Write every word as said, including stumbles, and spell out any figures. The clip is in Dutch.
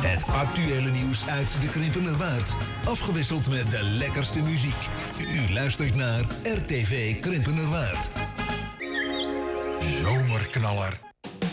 Het actuele nieuws uit de Krimpenerwaard. Afgewisseld met de lekkerste muziek. U luistert naar R T V Krimpenerwaard. Zomerknaller.